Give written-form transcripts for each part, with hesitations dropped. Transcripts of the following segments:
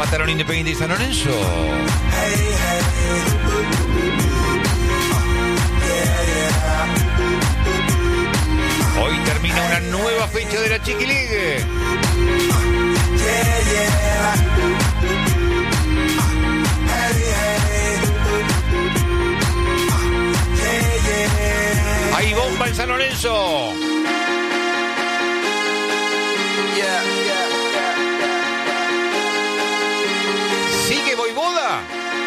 Empataron Independiente y San Lorenzo. Hoy termina una nueva fecha de la Chiqui League. Hay bomba en San Lorenzo. ¿Sigue Voivoda?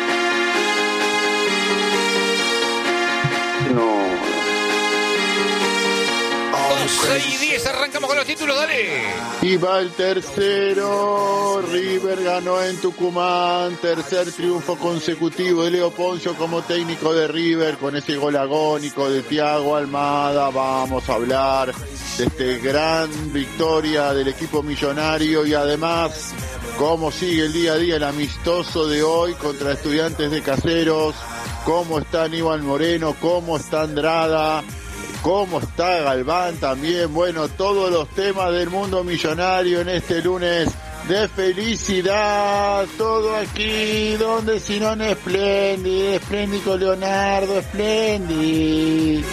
No. 11 y 10, arrancamos con los títulos, dale. Y va el tercero. River ganó en Tucumán. Tercer triunfo consecutivo de Leo Poncio como técnico de River, con ese gol agónico de Thiago Almada. Vamos a hablar de este gran victoria del equipo millonario y además cómo sigue el día a día el amistoso de hoy contra Estudiantes de Caseros. Cómo está Aníbal Moreno, cómo está Andrada, cómo está Galván también. Bueno, todos los temas del mundo millonario en este lunes de felicidad. Todo aquí, donde si no en Splendid, Splendid con Leonardo, Splendid.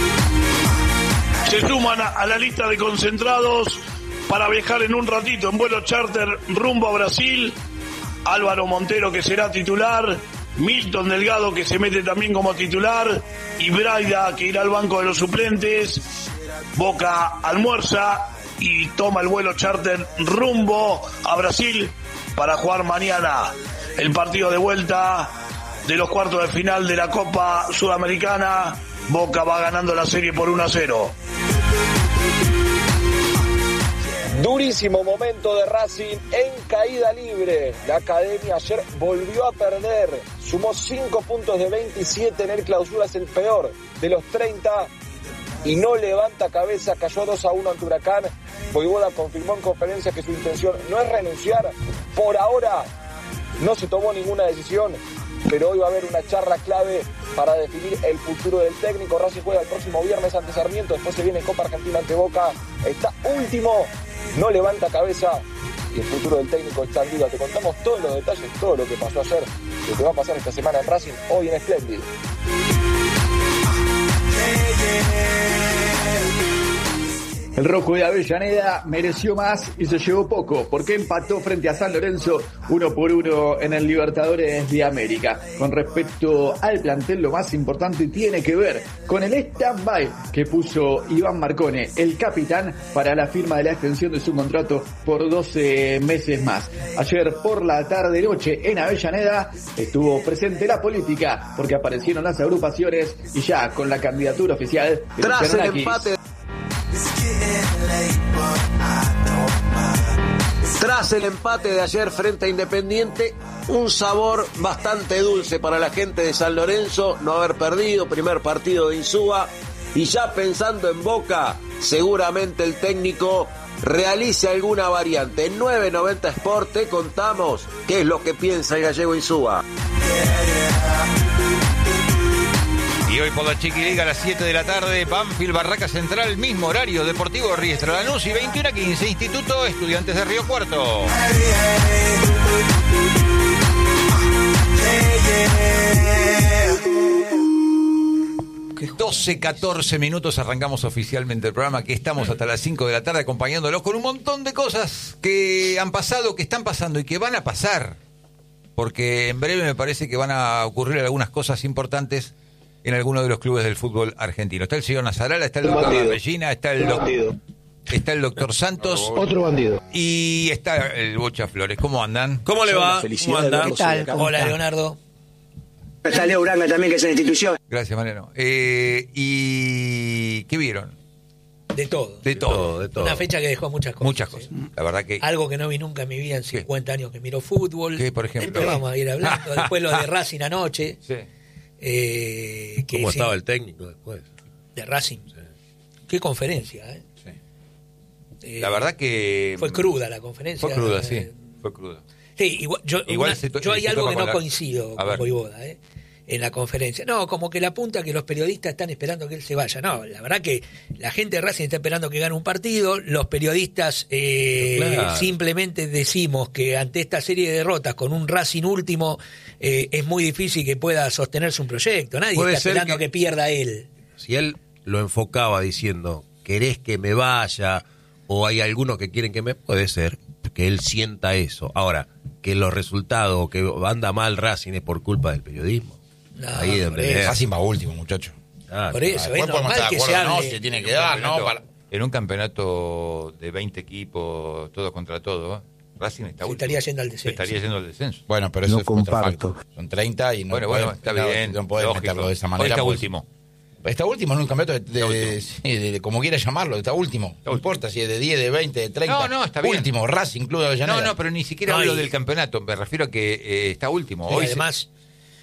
Se suman a la lista de concentrados para viajar en un ratito en vuelo charter rumbo a Brasil. Álvaro Montero, que será titular, Milton Delgado, que se mete también como titular, y Braida, que irá al banco de los suplentes. Boca almuerza y toma el vuelo charter rumbo a Brasil para jugar mañana el partido de vuelta de los cuartos de final de la Copa Sudamericana. Boca va ganando la serie por 1-0. Durísimo momento de Racing en caída libre. La academia ayer volvió a perder. Sumó 5 puntos de 27 en el clausura, es el peor de los 30 y no levanta cabeza. Cayó 2-1 ante Huracán. Voivoda confirmó en conferencia que su intención no es renunciar. Por ahora no se tomó ninguna decisión, pero hoy va a haber una charla clave para definir el futuro del técnico. Racing juega el próximo viernes ante Sarmiento, después se viene en Copa Argentina ante Boca. Está último, no levanta cabeza y el futuro del técnico está en duda. Te contamos todos los detalles, todo lo que pasó ayer, lo que va a pasar esta semana en Racing, hoy en Splendid. El rojo de Avellaneda mereció más y se llevó poco, porque empató frente a San Lorenzo 1-1 en el Libertadores de América. Con respecto al plantel, lo más importante tiene que ver con el stand-by que puso Iván Marcone, el capitán, para la firma de la extensión de su contrato por 12 meses más. Ayer por la tarde-noche en Avellaneda estuvo presente la política, porque aparecieron las agrupaciones y ya con la candidatura oficial de tras el Luciano empate. Tras el empate de ayer frente a Independiente, un sabor bastante dulce para la gente de San Lorenzo, no haber perdido, primer partido de Insúa, y ya pensando en Boca, seguramente el técnico realice alguna variante. En 990 Sport te contamos qué es lo que piensa el gallego Insúa. Y hoy por la Chiqui Liga a las 7 de la tarde, Banfield Barraca Central, mismo horario, Deportivo Riestra Lanús y 21:15, Instituto Estudiantes de Río Cuarto. 12:14 minutos, arrancamos oficialmente el programa, que estamos hasta las 5 de la tarde acompañándolos con un montón de cosas que han pasado, que están pasando y que van a pasar, porque en breve me parece que van a ocurrir algunas cosas importantes en algunos de los clubes del fútbol argentino. Está el señor Nazarala, está el doctor Bellina, está el doctor Santos. Otro bandido. Y está el Bocha Flores. ¿Cómo andan? ¿Cómo le va? ¿Cómo andan? ¿Qué tal? Hola, Leonardo. Está Leo Uranga también, que es una institución. Gracias, Mariano. ¿Y qué vieron? De todo. De todo. Una fecha que dejó muchas cosas. Muchas cosas. La verdad que... Algo que no vi nunca en mi vida en 50 años que miro fútbol. ¿Qué, por ejemplo? Pero vamos a ir hablando. Después lo de Racing anoche. Sí. ¿Cómo estaba el técnico después? De Racing. Sí. Qué conferencia, Sí. La verdad que... Fue cruda la conferencia. Fue cruda, sí. Fue cruda. Sí, yo hay algo que no coincido con Voivoda. en la conferencia. No, como que la apunta que los periodistas están esperando que él se vaya. No, la verdad que la gente de Racing está esperando que gane un partido. Los periodistas simplemente decimos que ante esta serie de derrotas con un Racing último es muy difícil que pueda sostenerse un proyecto. Nadie está esperando que pierda él. Si él lo enfocaba diciendo, ¿querés que me vaya? O hay algunos que quieren que me... Puede ser que él sienta eso. Ahora, que los resultados, que anda mal Racing es por culpa del periodismo. No, ahí es donde Racing va último, muchacho. Por eso, es normal que se hable. No, se tiene que dar, ¿no? En un campeonato de 20 equipos, todos contra todos, Racing está último. Estaría yendo al descenso. Estaría yendo al descenso. Bueno, pero eso no es comparto. Son 30 y no bueno, está bien. No podés meterlo de esa manera. Está último. Está último en un campeonato de como quiera llamarlo, está último. No importa si es de 10, de 20, de 30. No, está bien. Último, Racing, Club de Avellaneda. No, pero ni siquiera hablo del campeonato. Me refiero a que está último. Hoy además,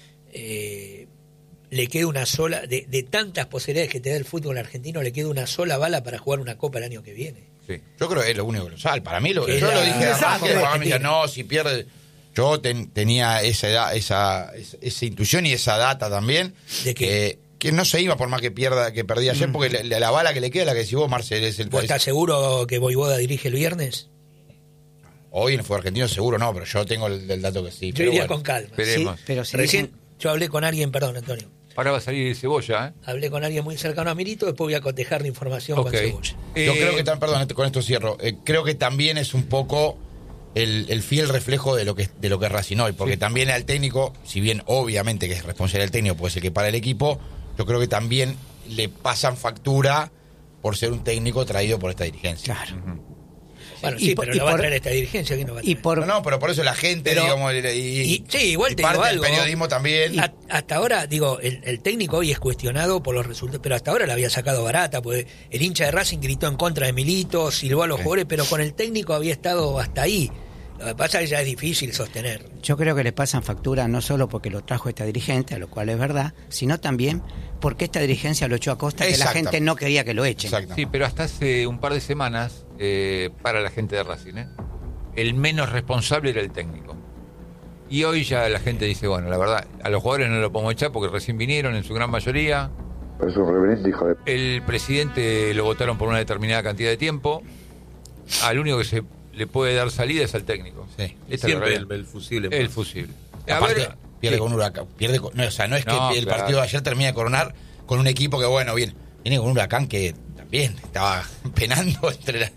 le queda una sola, de tantas posibilidades que te da el fútbol argentino, le queda una sola bala para jugar una Copa el año que viene. Sí. Yo creo que es lo único que lo sale. Para mí, yo lo dije además, no, si pierde... Yo tenía esa intuición y esa data también, de que no se iba por más que perdía ayer, porque la bala que le queda, la que decís vos, Marcel, es el... ¿Vos estás seguro que Voivoda dirige el viernes? Hoy en el fútbol argentino seguro no, pero yo tengo el dato que sí. Yo iría con calma. Sí, pero si recién yo hablé con alguien, perdón, Antonio. Ahora va a salir Cebolla, ¿eh? Hablé con alguien muy cercano a Milito, después voy a cotejar la información con Cebolla. Yo creo que, perdón, con esto cierro, creo que también es un poco el fiel reflejo de lo que es Racing hoy, porque también al técnico, si bien obviamente que es responsable del técnico, puede ser que para el equipo, yo creo que también le pasan factura por ser un técnico traído por esta dirigencia. Claro. Bueno, sí, pero lo va a traer esta dirigencia, ¿quién no va a traer? No, pero por eso la gente, digamos, sí, igual te parte digo algo. del periodismo también. Hasta ahora, digo, el técnico hoy es cuestionado por los resultados, pero hasta ahora la había sacado barata, porque el hincha de Racing gritó en contra de Milito, silbó a los jugadores, pero con el técnico había estado hasta ahí. Lo que pasa es que ya es difícil sostener. Yo creo que le pasan factura no solo porque lo trajo esta dirigente, a lo cual es verdad, sino también porque esta dirigencia lo echó a costa que la gente no quería que lo echen. Sí, pero hasta hace un par de semanas, para la gente de Racing, el menos responsable era el técnico. Y hoy ya la gente dice, bueno, la verdad, a los jugadores no lo podemos echar porque recién vinieron en su gran mayoría. Es un reverente hijo de... El presidente lo votaron por una determinada cantidad de tiempo. Al único que se le puede dar salida es al técnico. Sí. Siempre el fusible. El fusible. Aparte, pierde con Huracán. No es que el partido de ayer termina de coronar con un equipo que, bueno, viene con un Huracán que también estaba penando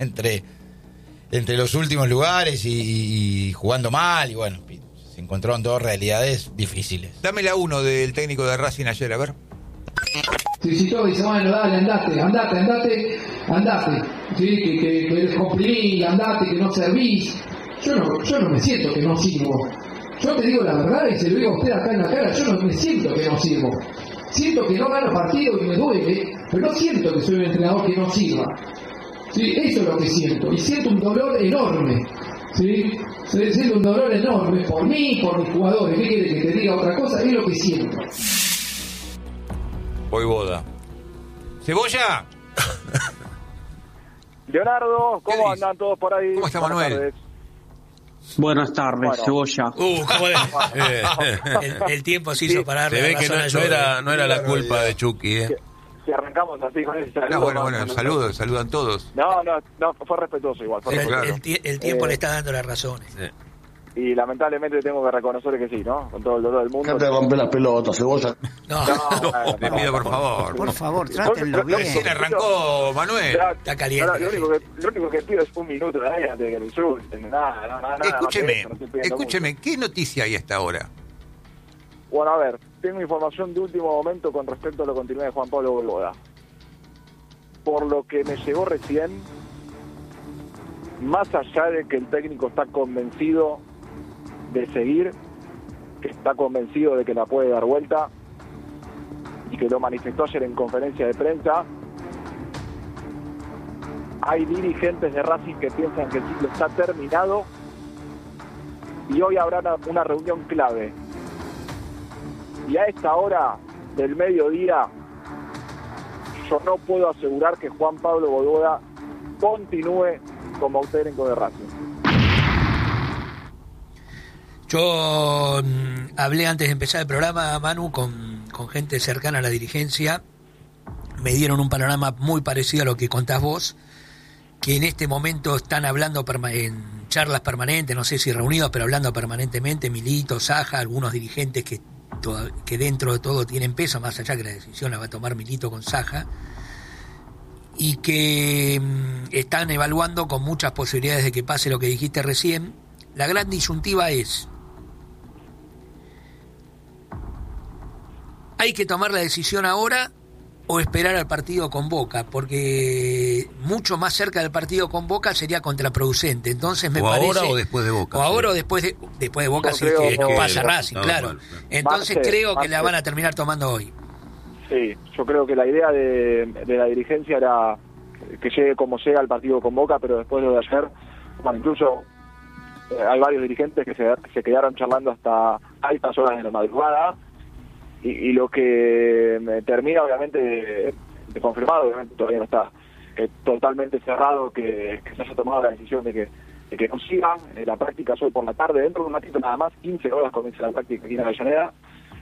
entre los últimos lugares y jugando mal. Y bueno, se encontraron dos realidades difíciles. Dame la 1 del técnico de Racing ayer, a ver. Felicitó y dice, bueno, dale, andate, ¿sí? que eres comprimir, andate, que no servís. Yo no me siento que no sirvo. Yo te digo la verdad y se lo digo a usted acá en la cara, yo no me siento que no sirvo. Siento que no gano partido y me duele, pero no siento que soy un entrenador que no sirva. ¿Sí? Eso es lo que siento. Y siento un dolor enorme. ¿Sí? Siento un dolor enorme por mí, por mis jugadores. ¿Qué quiere que te diga otra cosa? Es lo que siento. Voivoda. ¿Cebolla? Leonardo, ¿cómo andan todos por ahí? ¿Cómo está Manuel? Buenas tardes, Cebolla. El tiempo se hizo para darle se ve que no era la culpa de Chucky, Si arrancamos así con ese saludo. Bueno, saludan todos. No, fue respetuoso igual. El tiempo le está dando las razones. Sí. Y lamentablemente tengo que reconocer que sí, ¿no? Con todo el dolor del mundo. ¿Qué te rompe las pelotas, Cebolla? Le pido por favor. Por favor, trátenlo bien. Recién arrancó Manuel. Está caliente. Lo único que pido es un minuto de ahí antes de que lo insulten. Nada. Escúcheme, ¿qué noticia hay hasta ahora? Bueno, a ver, tengo información de último momento con respecto a la continuidad de Juan Pablo Voivoda. Por lo que me llegó recién, más allá de que el técnico está convencido de seguir, que está convencido de que la puede dar vuelta y que lo manifestó ayer en conferencia de prensa, hay dirigentes de Racing que piensan que el ciclo está terminado y hoy habrá una reunión clave. Y a esta hora del mediodía yo no puedo asegurar que Juan Pablo Voivoda continúe como técnico de Racing. Yo hablé antes de empezar el programa, Manu, con gente cercana a la dirigencia. Me dieron un panorama muy parecido a lo que contás vos, que en este momento están hablando en charlas permanentes, no sé si reunidos, pero hablando permanentemente, Milito, Saja, algunos dirigentes que dentro de todo tienen peso, más allá que la decisión la va a tomar Milito con Saja, y que están evaluando con muchas posibilidades de que pase lo que dijiste recién. La gran disyuntiva es: ¿hay que tomar la decisión ahora o esperar al partido con Boca? Porque mucho más cerca del partido con Boca sería contraproducente. Entonces me parece... ¿Ahora o después de Boca? O ahora o después de Boca, si es que no pasa Racing, claro. Entonces creo que la van a terminar tomando hoy. Sí, yo creo que la idea de la dirigencia era que llegue como sea al partido con Boca, pero después de lo de ayer, bueno, incluso hay varios dirigentes que se quedaron charlando hasta altas horas de la madrugada, y lo que me termina obviamente de confirmado, obviamente todavía no está totalmente cerrado que se haya tomado la decisión de que no sigan. La práctica es hoy por la tarde, dentro de un ratito nada más, 15 horas comienza la práctica aquí en Avellaneda,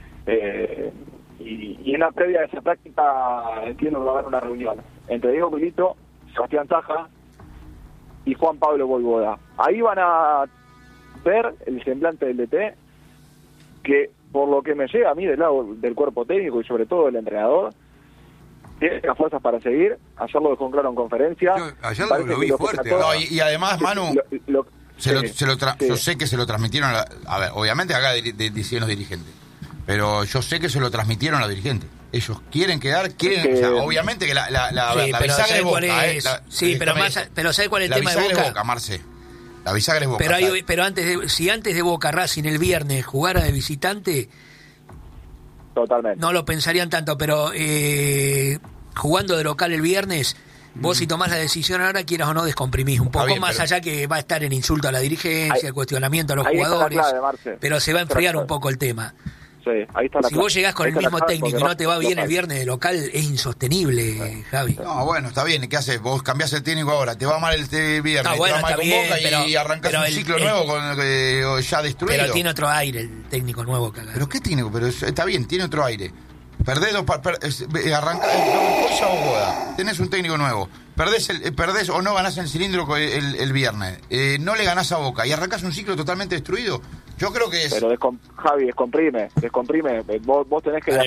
y en la previa de esa práctica entiendo que va a haber una reunión entre Diego Milito, Sebastián Saja y Juan Pablo Voivoda. Ahí van a ver el semblante del DT, que por lo que me llega a mí del lado del cuerpo técnico y sobre todo del entrenador, tiene las fuerzas para seguir. Ayer lo dejó claro en conferencia. Ayer lo vi fuerte. No, y además, Manu, yo sé que se lo transmitieron a ver, obviamente acá decían los dirigentes, pero yo sé que se lo transmitieron a los dirigentes. Ellos quieren quedar, o sea, obviamente que la bisagra es Boca. Pero ¿sabe cuál es el tema de Boca? Boca, Marce. La bisagra es Boca. Pero antes de Boca Racing el viernes jugara de visitante, totalmente no lo pensarían tanto, pero jugando de local el viernes, vos si tomás la decisión ahora, quieras o no, descomprimís un poco, bien, más allá que va a estar en insulto a la dirigencia, el cuestionamiento a los jugadores, pero se va a enfriar un poco el tema. Sí, ahí está la si vos llegás con el mismo técnico y no te va bien el viernes de local, es insostenible, Javi. No, bueno, está bien. ¿Qué haces? Vos cambiás el técnico ahora, te va mal el viernes, bueno, te va mal con bien, Boca y arrancás un ciclo nuevo ya destruido. Pero tiene otro aire el técnico nuevo que acá. ¿Pero qué técnico? Pero está bien, tiene otro aire. Perdés arrancás vos joda. Tenés un técnico nuevo. Perdés o no ganás el cilindro el viernes. No le ganás a Boca y arrancás un ciclo totalmente destruido. Yo creo que es... Pero Javi, descomprime. Vos tenés que...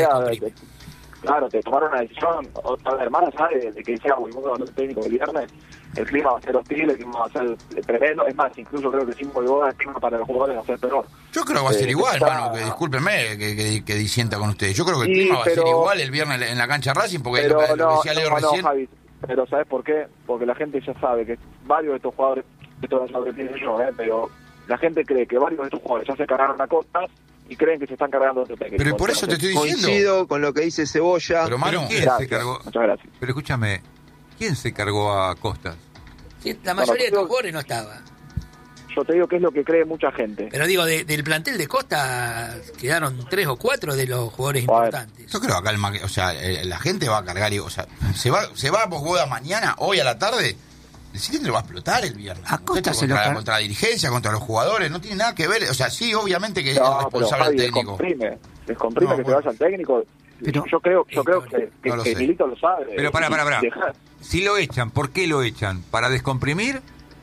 Claro, te tomaron una decisión. Otra hermana sabe de que sea muy bueno el técnico del viernes. El clima va a ser hostil, el clima va a ser tremendo. Es más, incluso creo que sin Voivoda el clima para los jugadores va a ser peor. Yo creo que va a ser igual, hermano. Que discúlpenme que disienta con ustedes. Yo creo que el clima va a ser igual el viernes en la cancha Racing, porque lo decía Leo recién. No, Javi, pero ¿sabes por qué? Porque la gente ya sabe que varios de estos jugadores, esto no es lo que pienso yo, pero la gente cree que varios de estos jugadores ya se cargaron a Costas y creen que se están cargando otro técnico. Pero por eso te estoy diciendo. Coincido con lo que dice Cebolla. Pero Manu, ¿quién se cargó? Muchas gracias. Pero escúchame, ¿quién se cargó a Costas? Sí, la mayoría de estos jugadores no estaba. Yo te digo que es lo que cree mucha gente. Pero digo, del plantel de Costa quedaron 3 o 4 de los jugadores importantes. Yo creo que acá la gente va a cargar y, se va Voivoda mañana, hoy a la tarde. El cilindro va a explotar el viernes. Contra la dirigencia, contra los jugadores, no tiene nada que ver. O sea, sí, obviamente que es responsable el técnico. Descomprime que se vaya al técnico. Pero, yo creo que Milito lo sabe. Pero pará. Si lo echan, ¿por qué lo echan? ¿Para descomprimir?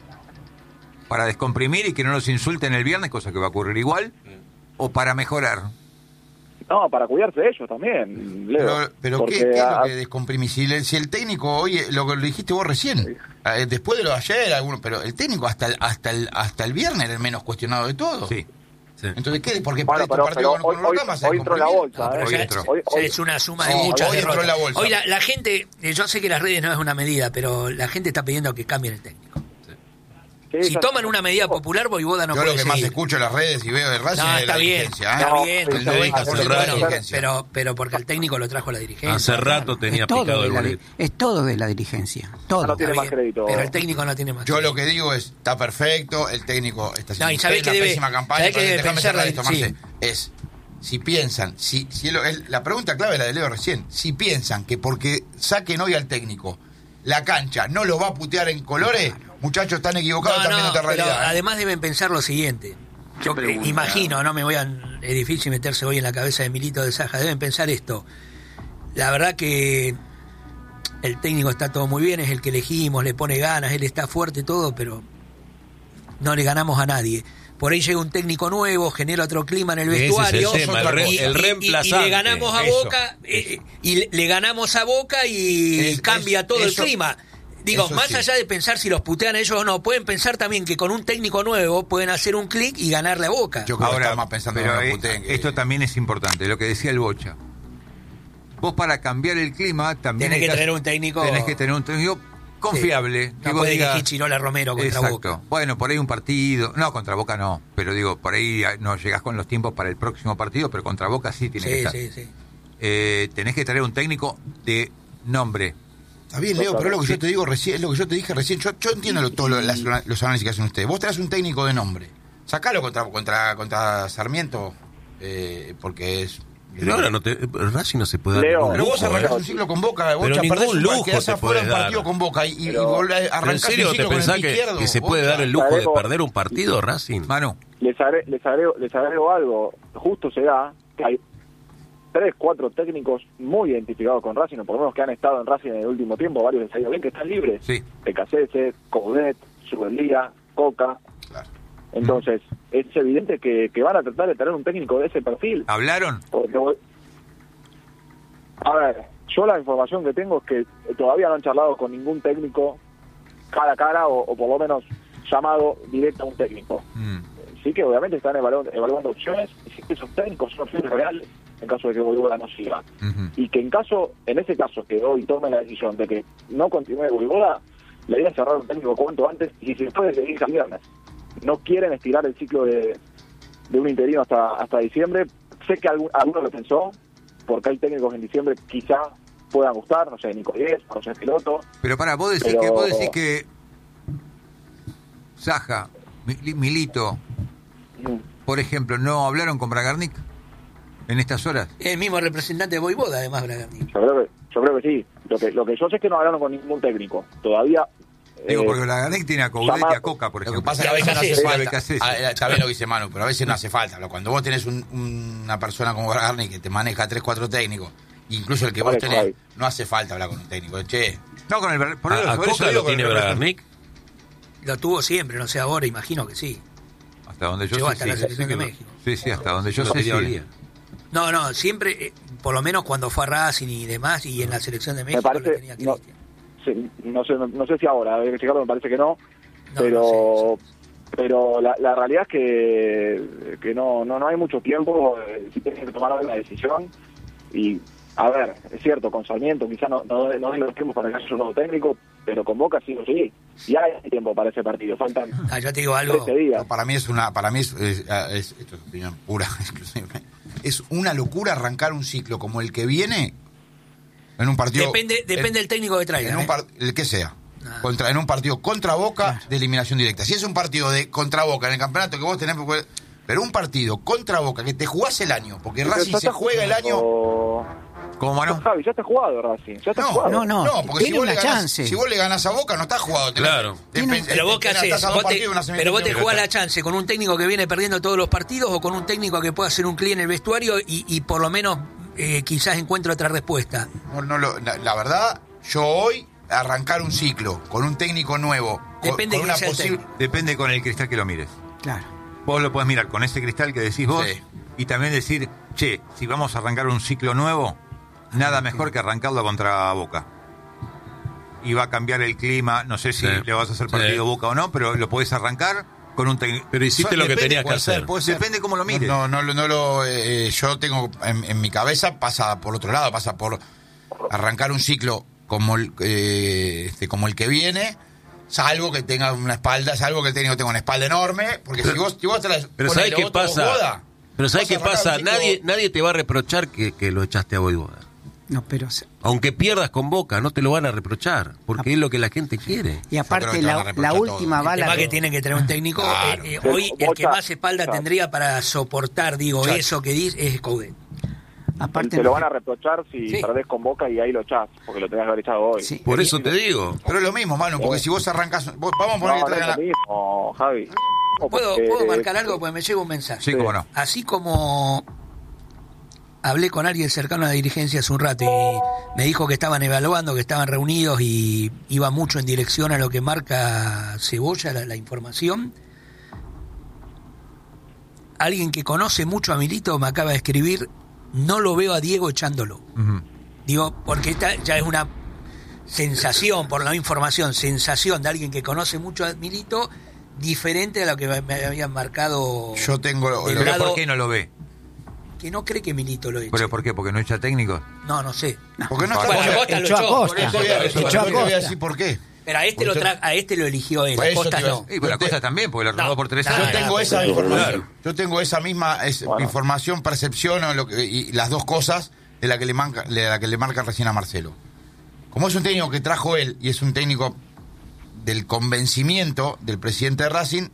¿Para descomprimir y que no los insulten el viernes, cosa que va a ocurrir igual? ¿O para mejorar? No, para cuidarse de ellos también, Leo. Pero ¿qué es lo que descomprimís? Si el técnico, oye, lo que lo dijiste vos recién, después de lo de ayer, pero el técnico hasta el viernes era el menos cuestionado de todo. Sí. Entonces, ¿qué? Porque para este partido con Huracán vas a hoy entró la bolsa. Es una suma de muchas derrotas. Hoy la gente, yo sé que las redes no es una medida, pero la gente está pidiendo que cambien el técnico. Si toman una medida popular, Voivoda no puede seguir. Yo lo que más escucho en las redes y veo de Racing es la dirigencia. Está bien. El 90% de la dirigencia. Pero porque el técnico lo trajo a la dirigencia. Hace rato tenía picado el boleto. Es todo de la dirigencia. Todo. No tiene más crédito. Pero el técnico no tiene más crédito. Yo lo que digo es, está perfecto, el técnico está haciendo una pésima campaña. Déjame cerrar esto, Marce. Si piensan, la pregunta clave es la de Leo recién. Si piensan que porque saquen hoy al técnico, la cancha no los va a putear en colores... Muchachos, están equivocados también en otra realidad. Pero además deben pensar lo siguiente. Yo imagino, no me voy a... Es difícil meterse hoy en la cabeza de Milito de Saja. Deben pensar esto. La verdad que el técnico está todo muy bien, es el que elegimos, le pone ganas, él está fuerte todo, pero no le ganamos a nadie. Por ahí llega un técnico nuevo, genera otro clima en el vestuario. Ese es el tema, el reemplazante. Y le ganamos a Boca, le ganamos a Boca y cambia todo el clima. Digo, más allá de pensar si los putean ellos o no, pueden pensar también que con un técnico nuevo pueden hacer un clic y ganarle a Boca. Yo creo que está más pensando pero en puteen. Esto también es importante, lo que decía el Bocha. Vos para cambiar el clima también tenés que tener un técnico confiable. Sí. No puede elegir Chirola Romero contra Boca. Bueno, por ahí un partido. No, contra Boca no. Pero digo, por ahí no llegás con los tiempos para el próximo partido, pero contra Boca sí tiene que estar. Sí. Tenés que traer un técnico de nombre. Está bien, Leo, pero es lo que yo te digo recién, es lo que yo te dije recién. Yo entiendo todos los análisis que hacen ustedes. Vos traes un técnico de nombre. Sacalo contra Sarmiento, porque es... Pero ahora Racing no se puede dar Leo, pero vos arrancás un ciclo con Boca, vos perdés un lujo, quedás afuera un partido con Boca y arrancás un ciclo con el pie izquierdo. ¿Que se puede dar el lujo de perder un partido, Racing? Manu. Les agrego algo. Justo se da que hay 3, 4 técnicos muy identificados con Racing, o por lo menos que han estado en Racing en el último tiempo, varios les ha ido bien, que están libres. Sí. Becasese, Coudet, Subeldía, Coca. Claro. Entonces, es evidente que van a tratar de tener un técnico de ese perfil. ¿Hablaron? A ver, yo la información que tengo es que todavía no han charlado con ningún técnico cara a cara o por lo menos llamado directo a un técnico. Sí que obviamente están evaluando opciones y sí que esos técnicos son opciones reales en caso de que Voivoda no siga. Y que en ese caso que hoy tome la decisión de que no continúe Voivoda, le idea es cerrar un técnico cuanto antes y si se puede seguir el viernes. No quieren estirar el ciclo de un interino hasta diciembre. Sé que alguno lo pensó, porque hay técnicos en diciembre quizá puedan gustar, no sé, Nico Díez, José Piloto. Pero vos decís que Saja, Milito, por ejemplo, ¿no hablaron con Bragarnik en estas horas? El mismo representante de Voivoda, además, Bragarnik. Yo creo que sí. Lo que yo sé es que no hablaron con ningún técnico. Todavía... Digo, porque la Bragarnik tiene a Coudet y a Coca, por ejemplo. Lo que pasa es que a veces no hace falta. Está bien lo que dice Manu, pero a veces no hace falta. Cuando vos tenés una persona como Bragarnik que te maneja 3, 4 técnicos, incluso el que vos tenés, no hace falta hablar con un técnico. Che. No, con el... ¿A Coca lo tiene Bragarnik? Lo tuvo siempre, no sé ahora, imagino que sí. Hasta donde yo sé. Llegó hasta la selección de México. Sí, hasta donde yo sé. Sí. No, siempre, por lo menos cuando fue a Racing y demás, y en la selección de México lo tenía Cristian. Sí, no sé si ahora, habría que checarlo, me parece que no, pero la realidad es que no hay mucho tiempo, si tienes que tomar una decisión y a ver, es cierto, con Sarmiento quizás no hay los tiempos para que haya un nuevo técnico, pero con Boca sí o sí, y hay tiempo para ese partido, faltan yo te digo algo. 13 días. No, para mí esto es opinión pura, es una locura arrancar un ciclo como el que viene en un partido. Depende del técnico que traiga. El que sea. En un partido contra Boca de eliminación directa. Si es un partido contra Boca en el campeonato que vos tenés, pero un partido contra Boca que te jugás el año, porque Racing se juega el año. ¿Cómo, Manu? Javi, ya está jugado Racing. Ya está jugado. No, porque si vos le ganás a Boca, no estás jugado. Claro. Pero vos qué hacés. Pero vos te jugás la chance con un técnico que viene perdiendo todos los partidos o con un técnico que pueda hacer un clic en el vestuario y por lo menos quizás encuentre otra respuesta. La verdad, yo hoy arrancar un ciclo con un técnico nuevo. Depende con una posible. Depende con el cristal que lo mires. Claro. Vos lo podés mirar con ese cristal que decís vos y también decir, si vamos a arrancar un ciclo nuevo, nada mejor que arrancarlo contra Boca. Y va a cambiar el clima, no sé si le vas a hacer partido Boca o no, pero lo podés arrancar con un técnico. Pero hiciste lo que tenías que hacer. Depende cómo lo mires. Yo tengo en mi cabeza, pasa por otro lado, pasa por arrancar un ciclo como el que viene, salvo que tenga una espalda, salvo que el técnico tenga una espalda enorme, porque si vos te la pero ¿sabés qué pasa? Pero ¿sabés qué pasa? Nadie te va a reprochar que lo echaste a Voivoda. No, pero aunque pierdas con Boca, no te lo van a reprochar, porque es lo que la gente quiere. Y aparte la última bala. Además que tiene que tener un técnico. Claro. Hoy el que más espalda tendría para soportar, eso que dice, es Coudet. Aparte te lo van a reprochar si perdés con Boca y ahí lo echás, porque lo tenés que haber echado hoy. Sí. Por eso te digo. Pero es lo mismo, Manu, porque si vos arrancás... vamos a poner no es lo mismo, Javi. trabajo. ¿Puedo marcar algo? Porque me llega un mensaje. Sí, cómo no. Así como hablé con alguien cercano a la dirigencia hace un rato y me dijo que estaban evaluando, que estaban reunidos y iba mucho en dirección a lo que marca Cebolla, la información. Alguien que conoce mucho a Milito me acaba de escribir: no lo veo a Diego echándolo. Digo, porque esta ya es una sensación, por la información, sensación de alguien que conoce mucho a Milito, diferente a lo que me habían marcado. Yo tengo... ¿Pero por qué no lo ve? Que no cree que Milito lo eche. ¿Pero por qué? ¿Porque no echa técnicos? No sé. Porque no echó a Costa. Voy a decir por qué. Pero a este lo eligió él, a Costa no. Y la Costa también, porque lo renovó por 3 años. Yo tengo esa información. Yo tengo esa misma información, percepción y las dos cosas de la que le marca recién a Marcelo. Como es un técnico que trajo él y es un técnico del convencimiento del presidente de Racing,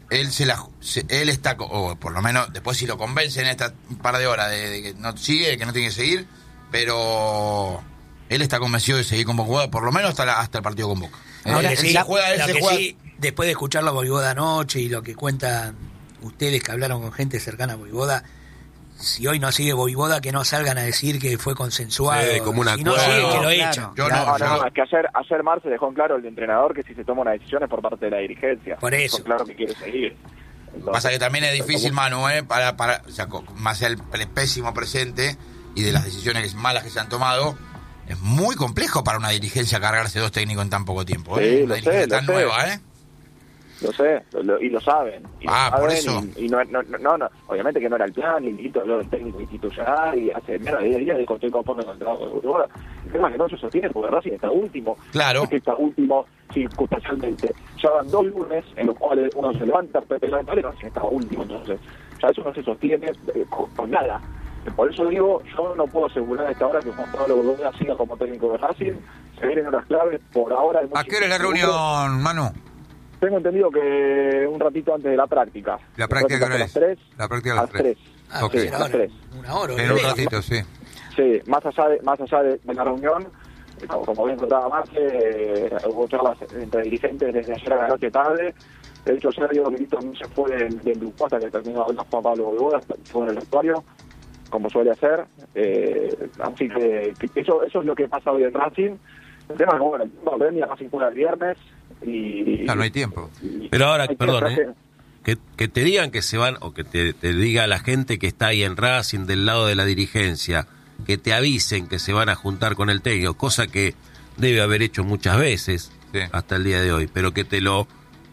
él está, o por lo menos después si lo convence en esta par de horas de que no sigue, de que no tiene que seguir, pero él está convencido de seguir con Boca, por lo menos hasta el partido con Boca. Ahora, sí, después de escucharlo a Voivoda anoche y lo que cuentan ustedes que hablaron con gente cercana a Voivoda, si hoy no sigue Voivoda, que no salgan a decir que fue consensuado. Como una si no sigue, que lo echan. Es que ayer Marce dejó en claro el entrenador que si se toma una decisión es por parte de la dirigencia. Por eso. Dejó claro que quiere seguir. Entonces, pasa que también es difícil, Manu, o sea, más el pésimo presente y de las decisiones malas que se han tomado, es muy complejo para una dirigencia cargarse 2 técnicos en tan poco tiempo. Sí, una dirigencia tan nueva, Lo sé, y lo saben. Y por eso. Y no, obviamente que no era el plan, y Milito habló del técnico institucional, y hace menos de 10 días dijo estoy conforme con el trabajo de Uruguay. El tema es que no se sostiene porque Racing está último. Claro. Es que está último circunstancialmente. Ya van 2 lunes en los cuales uno se levanta, Pepe levanta, y Racing está último. Entonces, ya eso no se sostiene con nada. Por eso digo, yo no puedo asegurar a esta hora que Juan Pablo Borbón siga como técnico de Racing. Se vienen horas claves, por ahora... ¿A qué hora es la reunión, Manu? Tengo entendido que un ratito antes de la práctica. ¿La práctica a las 3? La práctica a las 3. Sí, a las 3. Una hora. En un ratito, sí. Sí, más allá de la reunión, como bien contaba Marce, hubo charlas entre dirigentes desde ayer a la noche tarde. De hecho, ayer Diego Milito no se fue del grupo hasta que terminó hablando Juan Pablo Boivoda, fue en el vestuario, como suele hacer. Así que eso es lo que pasa hoy en Racing. El tema es que, bueno, la pandemia Racing juega el viernes y... No hay tiempo. Pero ahora, perdón, que te digan que se van, o que te diga la gente que está ahí en Racing del lado de la dirigencia, que te avisen que se van a juntar con el técnico, cosa que debe haber hecho muchas veces hasta el día de hoy, pero que te lo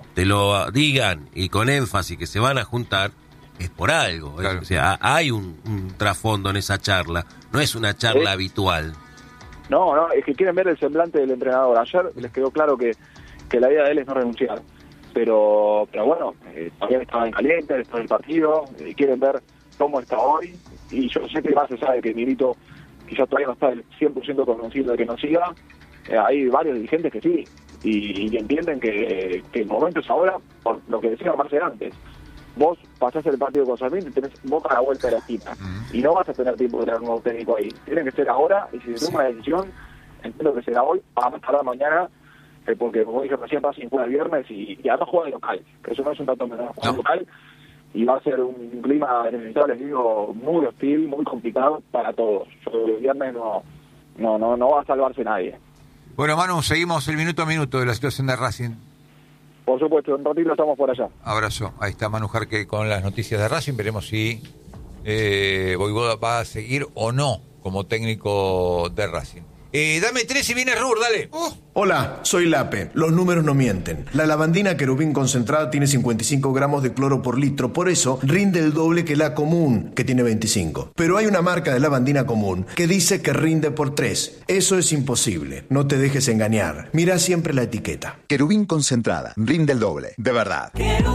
digan y con énfasis que se van a juntar, es por algo. Claro. O sea, hay un trasfondo en esa charla, no es una charla habitual. No, es que quieren ver el semblante del entrenador. Ayer les quedó claro que la idea de él es no renunciar. Pero bueno, todavía estaba en caliente después del partido, quieren ver cómo está hoy. Y yo sé que más se sabe que Milito, que ya todavía no está el 100% convencido de que no siga. Hay varios dirigentes que sí, y entienden que el momento es ahora, por lo que decía Marcelo antes. Vos pasás el partido con Sarmiento y tenés Boca a la vuelta de la esquina. Y no vas a tener tiempo de tener un nuevo técnico ahí. Tiene que ser ahora, y si se toma una decisión, entiendo que será hoy, para más tardar mañana, porque como dije recién, Racing juega el viernes y además juega de local, que eso no es un dato menor, juega de local, y va a ser un clima, les digo, muy hostil, muy complicado para todos. Yo creo que el viernes no va a salvarse nadie. Bueno, Manu, seguimos el minuto a minuto de la situación de Racing. Por supuesto, un ratito estamos por allá. Abrazo. Ahí está Manu Jarque con las noticias de Racing. Veremos si Voivoda va a seguir o no como técnico de Racing. Dame 3 y viene Rur, dale. Hola, soy Lape. Los números no mienten. La lavandina Querubín concentrada tiene 55 gramos de cloro por litro, por eso rinde el doble que la común, que tiene 25. Pero hay una marca de lavandina común que dice que rinde por 3. Eso es imposible. No te dejes engañar. Mira siempre la etiqueta. Querubín concentrada. Rinde el doble. De verdad.